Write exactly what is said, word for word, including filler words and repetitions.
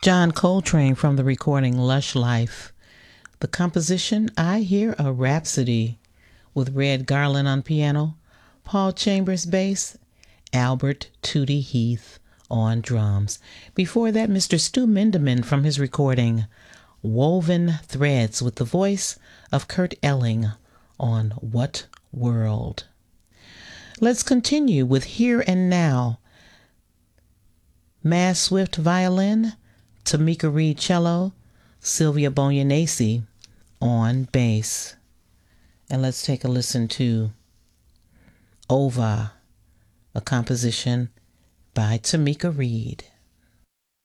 John Coltrane from the recording Lush Life. The composition, I Hear a Rhapsody, with Red Garland on piano, Paul Chambers bass, Albert Tootie Heath on drums. Before that, Mister Stu Minderman from his recording Woven Threads, with the voice of Kurt Elling on What World. Let's continue with Here and Now. Mass Swift violin, Tamika Reed cello, Sylvia Bognanesi on bass. And let's take a listen to Ova, a composition by Tamika Reed.